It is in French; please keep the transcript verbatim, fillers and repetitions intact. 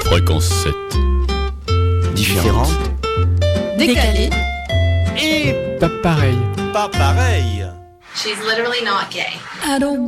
Fréquence sept. Différente. Décalée. Et Pas pareil. pas pareil. She's literally not gay. I don't